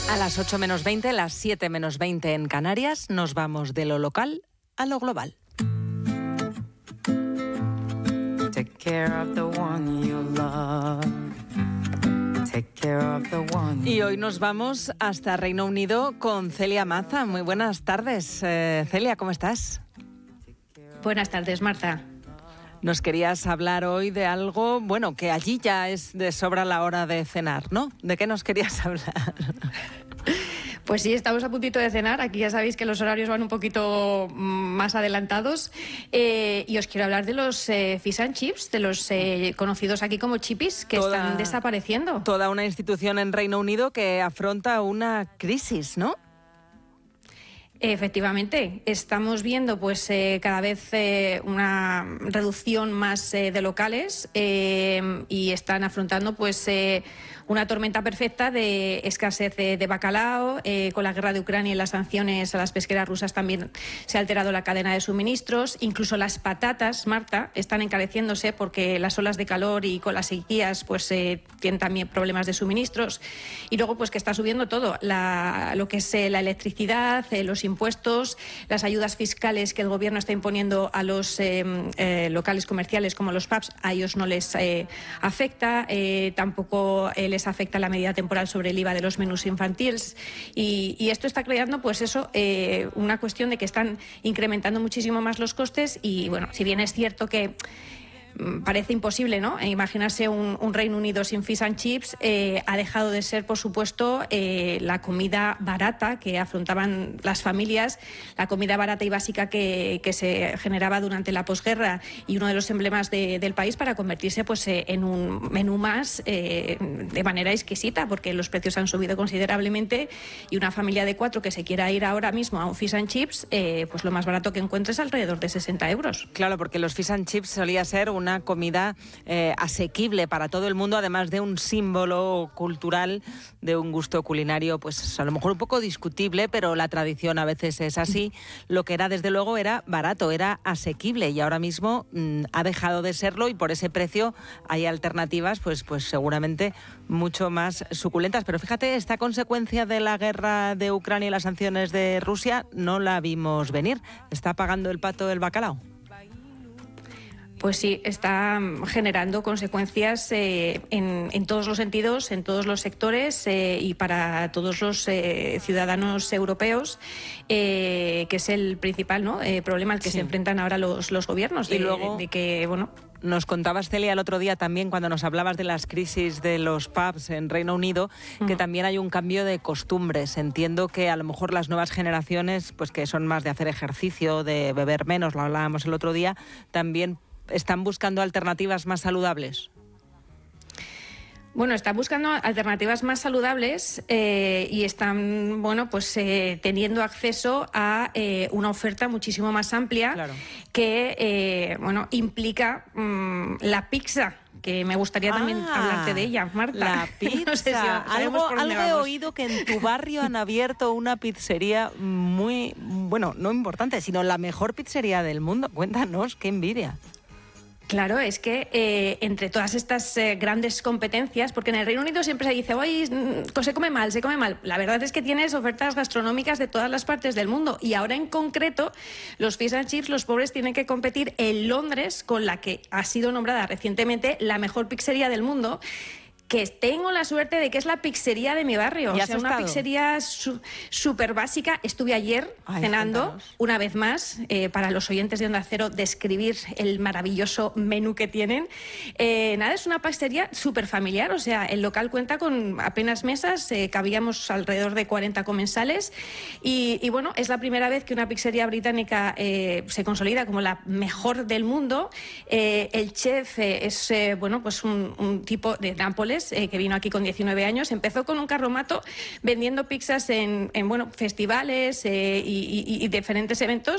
A las 8 menos 20, las 7 menos 20 en Canarias, nos vamos de lo local a lo global. Take care of the one you love. Take care of the one. Y hoy nos vamos hasta Reino Unido con Celia Maza. Muy buenas tardes, Celia, ¿cómo estás? Buenas tardes, Marta. Nos querías hablar hoy de algo, bueno, que allí ya es de sobra la hora de cenar, ¿no? ¿De qué nos querías hablar? Pues sí, estamos a puntito de cenar. Aquí ya sabéis que los horarios van un poquito más adelantados. Y os quiero hablar de los fish and chips, de los conocidos aquí como chippies, que están desapareciendo. Toda una institución en Reino Unido que afronta una crisis, ¿no? Efectivamente, estamos viendo pues cada vez una reducción más de locales y están afrontando pues una tormenta perfecta de escasez de bacalao. Con la guerra de Ucrania y las sanciones a las pesqueras rusas también se ha alterado la cadena de suministros. Incluso las patatas, Marta, están encareciéndose porque las olas de calor y con las sequías pues tienen también problemas de suministros. Y luego pues que está subiendo todo, lo que es la electricidad, los impuestos, las ayudas fiscales que el gobierno está imponiendo a los locales comerciales como los pubs, a ellos no les afecta, tampoco les afecta la medida temporal sobre el IVA de los menús infantiles y esto está creando pues eso, una cuestión de que están incrementando muchísimo más los costes y bueno, si bien es cierto que parece imposible, ¿no?, imaginarse un Reino Unido sin fish and chips, ha dejado de ser, por supuesto, la comida barata que afrontaban las familias, la comida barata y básica que se generaba durante la posguerra y uno de los emblemas del país para convertirse pues en un menú más de manera exquisita, porque los precios han subido considerablemente y una familia de 4 que se quiera ir ahora mismo a un fish and chips, pues lo más barato que encuentres es alrededor de 60 euros. Claro, porque los fish and chips solía ser una comida asequible para todo el mundo, además de un símbolo cultural, de un gusto culinario, pues a lo mejor un poco discutible, pero la tradición a veces es así. Lo que era, desde luego, era barato, era asequible y ahora mismo ha dejado de serlo y por ese precio hay alternativas, pues seguramente mucho más suculentas. Pero fíjate, esta consecuencia de la guerra de Ucrania y las sanciones de Rusia no la vimos venir. ¿Está pagando el pato el bacalao? Pues sí, está generando consecuencias en todos los sentidos, en todos los sectores y para todos los ciudadanos europeos, que es el principal, ¿no?, problema al que se enfrentan ahora los gobiernos. Y luego, de que, bueno, nos contabas, Celia, el otro día también, cuando nos hablabas de las crisis de los pubs en Reino Unido, que también hay un cambio de costumbres. Entiendo que a lo mejor las nuevas generaciones, pues que son más de hacer ejercicio, de beber menos, lo hablábamos el otro día, también están buscando alternativas más saludables. Bueno, están buscando alternativas más saludables y están, bueno, pues teniendo acceso a una oferta muchísimo más amplia, claro, que, bueno, implica la pizza, que me gustaría también hablarte de ella, Marta. La pizza. No sé si algo he oído que en tu barrio han abierto una pizzería muy, bueno, no importante, sino la mejor pizzería del mundo. Cuéntanos, qué envidia. Claro, es que entre todas estas grandes competencias, porque en el Reino Unido siempre se dice, oye, se come mal, se come mal. La verdad es que tienes ofertas gastronómicas de todas las partes del mundo y ahora en concreto los fish and chips, los pobres tienen que competir en Londres con la que ha sido nombrada recientemente la mejor pizzería del mundo, que tengo la suerte de que es la pizzería de mi barrio. O sea, una pizzería súper básica. Estuve ayer cenando, cuéntanos, una vez más, para los oyentes de Onda Cero, describir el maravilloso menú que tienen. Nada, es una pizzería súper familiar. O sea, el local cuenta con apenas mesas, cabíamos alrededor de 40 comensales. Y bueno, es la primera vez que una pizzería británica se consolida como la mejor del mundo. El chef es, bueno, pues un tipo de Nápoles, que vino aquí con 19 años, empezó con un carromato vendiendo pizzas en bueno, festivales y diferentes eventos